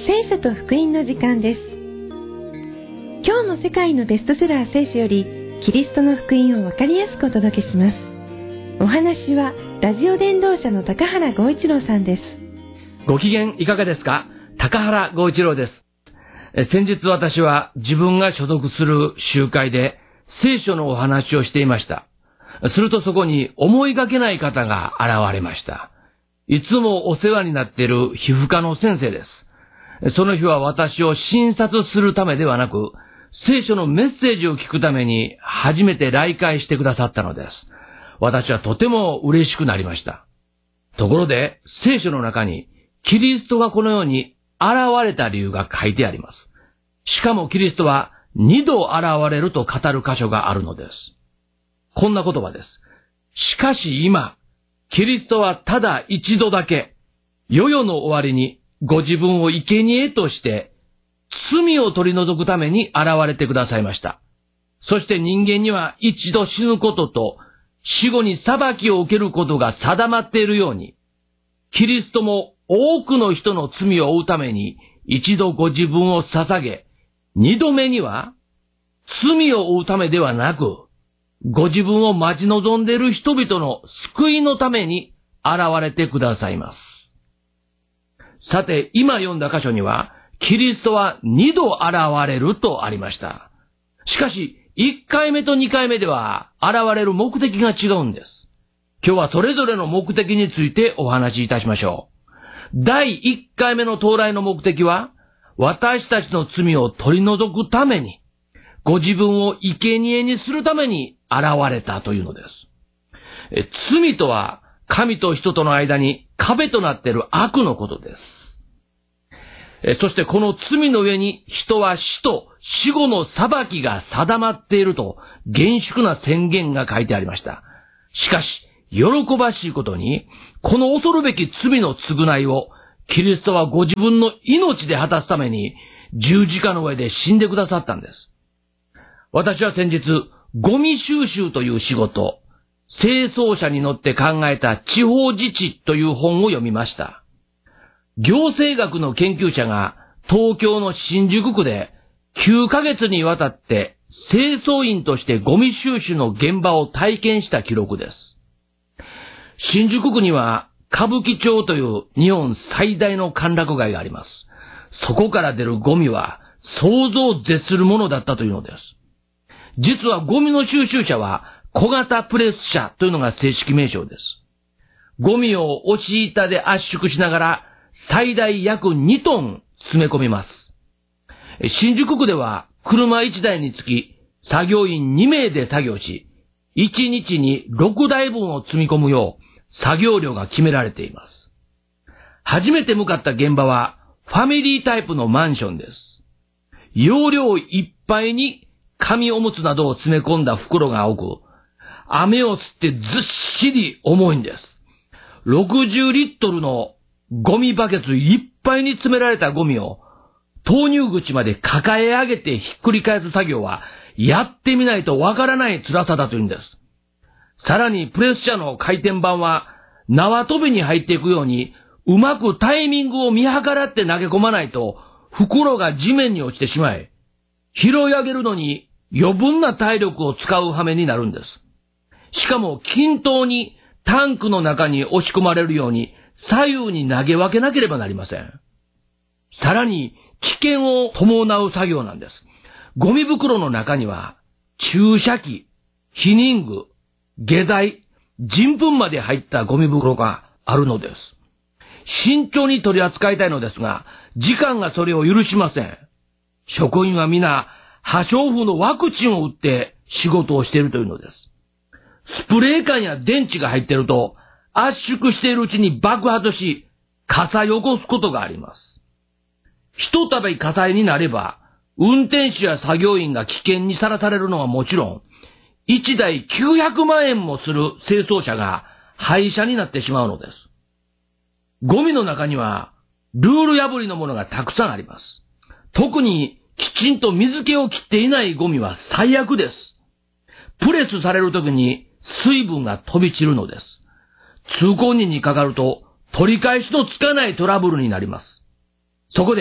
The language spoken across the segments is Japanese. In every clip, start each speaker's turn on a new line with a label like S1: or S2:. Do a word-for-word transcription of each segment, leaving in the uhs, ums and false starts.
S1: 聖書と福音の時間です。今日も世界のベストセラー聖書よりキリストの福音をわかりやすくお届けします。お話はラジオ伝道者の高原剛一郎さんです。
S2: ご機嫌いかがですか？高原剛一郎です。え先日私は自分が所属する集会で聖書のお話をしていました。するとそこに思いがけない方が現れました。いつもお世話になっている皮膚科の先生です。その日は私を診察するためではなく、聖書のメッセージを聞くために初めて来会してくださったのです。私はとても嬉しくなりました。ところで、聖書の中にキリストがこのように現れた理由が書いてあります。しかもキリストは二度現れると語る箇所があるのです。こんな言葉です。しかし今、キリストはただ一度だけ、世々の終わりにご自分を生贄として、罪を取り除くために現れてくださいました。そして人間には一度死ぬことと、死後に裁きを受けることが定まっているように、キリストも多くの人の罪を負うために一度ご自分を捧げ、二度目には罪を負うためではなく、ご自分を待ち望んでいる人々の救いのために現れてくださいます。さて、今読んだ箇所には、キリストは二度現れるとありました。しかし、一回目と二回目では現れる目的が違うんです。今日はそれぞれの目的についてお話しいたしましょう。第一回目の到来の目的は、私たちの罪を取り除くために、ご自分を生贄にするために現れたというのです。え罪とは神と人との間に壁となっている悪のことです。えそしてこの罪の上に人は死と死後の裁きが定まっていると厳粛な宣言が書いてありました。しかし、喜ばしいことに、この恐るべき罪の償いをキリストはご自分の命で果たすために十字架の上で死んでくださったんです。私は先日、ゴミ収集という仕事、清掃車に乗って考えた地方自治という本を読みました。行政学の研究者が東京の新宿区できゅうかげつにわたって清掃員としてゴミ収集の現場を体験した記録です。新宿区には歌舞伎町という日本最大の歓楽街があります。そこから出るゴミは想像を絶するものだったというのです。実はゴミの収集車は小型プレス車というのが正式名称です。ゴミを押し板で圧縮しながら最大約にトン詰め込みます。新宿区では車いちだいにつき作業員にめいで作業し、いちにちにろくだいぶんを積み込むよう作業量が決められています。初めて向かった現場はファミリータイプのマンションです。容量いっぱいに紙おむつなどを詰め込んだ袋が多く、雨を吸ってずっしり重いんです。ろくじゅうリットルのゴミバケツいっぱいに詰められたゴミを投入口まで抱え上げてひっくり返す作業はやってみないとわからない辛さだというんです。さらにプレス車の回転板は縄跳びに入っていくようにうまくタイミングを見計らって投げ込まないと袋が地面に落ちてしまい、拾い上げるのに余分な体力を使う羽目になるんです。しかも均等にタンクの中に押し込まれるように左右に投げ分けなければなりません。さらに危険を伴う作業なんです。ゴミ袋の中には注射器、避妊具、下剤、人糞まで入ったゴミ袋があるのです。慎重に取り扱いたいのですが、時間がそれを許しません。職員は皆破傷風のワクチンを打って仕事をしているというのです。スプレー缶や電池が入っていると圧縮しているうちに爆発し火災を起こすことがあります。ひとたび火災になれば運転手や作業員が危険にさらされるのはもちろん、いちだいきゅうひゃくまんえんもする清掃車が廃車になってしまうのです。ゴミの中にはルール破りのものがたくさんあります。特にきちんと水気を切っていないゴミは最悪です。プレスされるときに水分が飛び散るのです。通行人にかかると取り返しのつかないトラブルになります。そこで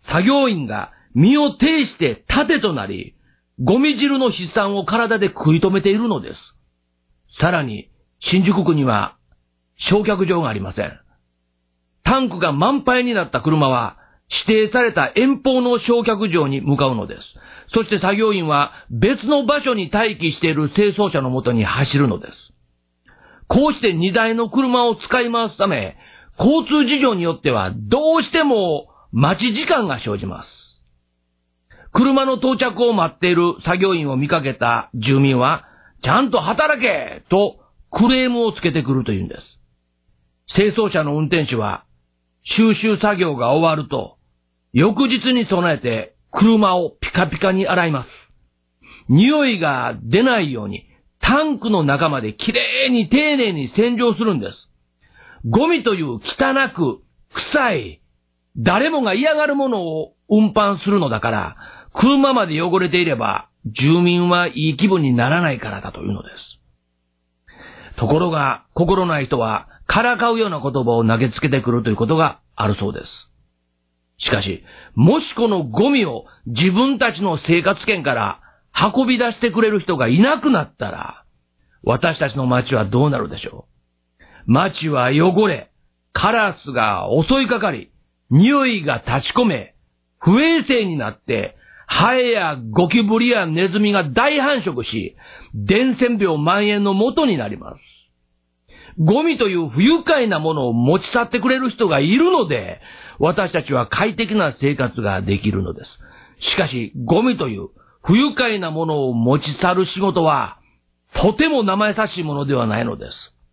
S2: 作業員が身を挺して盾となり、ゴミ汁の飛散を体で食い止めているのです。さらに、新宿区には焼却場がありません。タンクが満杯になった車は、指定された遠方の焼却場に向かうのです。そして作業員は別の場所に待機している清掃車のもとに走るのです。こうしてにだいの車を使い回すため、交通事情によってはどうしても待ち時間が生じます。車の到着を待っている作業員を見かけた住民は、ちゃんと働けとクレームをつけてくるというんです。清掃車の運転手は、収集作業が終わると、翌日に備えて車をピカピカに洗います。匂いが出ないようにタンクの中まできれいに丁寧に洗浄するんです。ゴミという汚く、臭い、誰もが嫌がるものを運搬するのだから、車まで汚れていれば住民はいい気分にならないからだというのです。ところが、心ない人はからかうような言葉を投げつけてくるということがあるそうです。しかし、もしこのゴミを自分たちの生活圏から運び出してくれる人がいなくなったら、私たちの街はどうなるでしょう。街は汚れ、カラスが襲いかかり、匂いが立ち込め、不衛生になって、ハエやゴキブリやネズミが大繁殖し、伝染病蔓延の元になります。ゴミという不愉快なものを持ち去ってくれる人がいるので、私たちは快適な生活ができるのです。しかし、ゴミという不愉快なものを持ち去る仕事は、とても生優しいものではないのです。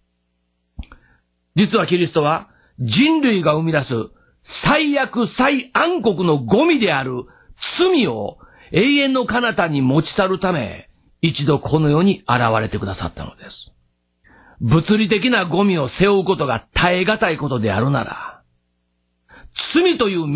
S2: 実はキリストは、人類が生み出す最悪最暗黒のゴミである罪を永遠の彼方に持ち去るため、一度この世に現れてくださったのです。物理的なゴミを背負うことが耐え難いことであるなら、罪という